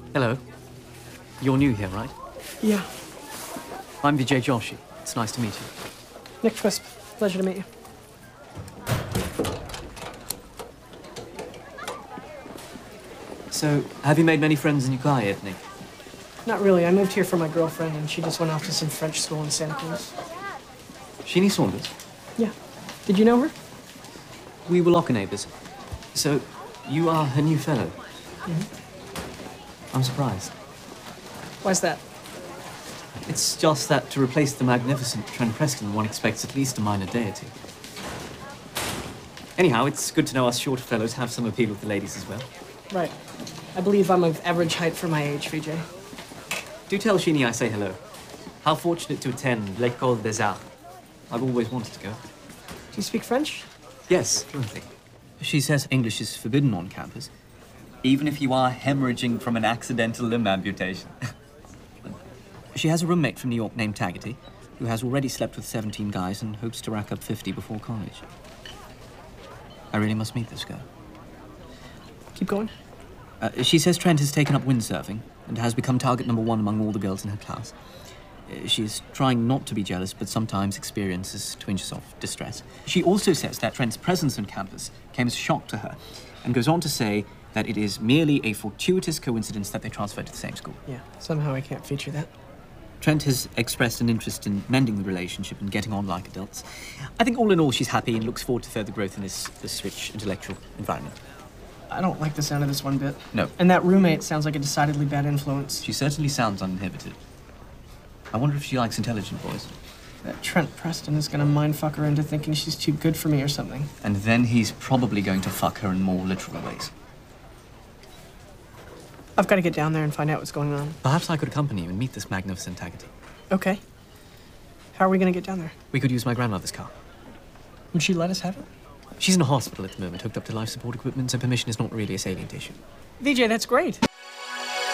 Hello. You're new here, right? Yeah. I'm Vijay Joshi. It's nice to meet you. Nick Crisp. Pleasure to meet you. So, have you made many friends in Ukiah yet, Nick? Not really. I moved here for my girlfriend, and she just went off to some French school in Santa Cruz. Sheenie Saunders? Yeah. Did you know her? We were locker neighbours. So, you are her new fellow? Mm-hmm. I'm surprised. Why's that? It's just that to replace the magnificent Trent Preston, one expects at least a minor deity. Anyhow, it's good to know us shorter fellows have some appeal with the ladies as well. Right. I believe I'm of average height for my age, Vijay. Do tell Sheenie I say hello. How fortunate to attend l'École des Arts. I've always wanted to go. Do you speak French? Yes, fluently. She says English is forbidden on campus, even if you are hemorrhaging from an accidental limb amputation. She has a roommate from New York named Taggarty, who has already slept with 17 guys and hopes to rack up 50 before college. I really must meet this girl. Keep going. She says Trent has taken up windsurfing and has become target number 1 among all the girls in her class. She's trying not to be jealous, but sometimes experiences twinges of distress. She also says that Trent's presence on campus came as a shock to her, and goes on to say that it is merely a fortuitous coincidence that they transferred to the same school. Yeah, somehow I can't feature that. Trent has expressed an interest in mending the relationship and getting on like adults. I think all in all she's happy and looks forward to further growth in this rich intellectual environment. I don't like the sound of this one bit. No. And that roommate sounds like a decidedly bad influence. She certainly sounds uninhibited. I wonder if she likes intelligent boys. That Trent Preston is gonna mindfuck her into thinking she's too good for me or something. And then he's probably going to fuck her in more literal ways. I've got to get down there and find out what's going on. Perhaps I could accompany you and meet this magnificent Taggarty. Okay. How are we gonna get down there? We could use my grandmother's car. Would she let us have it? She's in a hospital at the moment, hooked up to life support equipment, so permission is not really a salient issue. Vijay, that's great.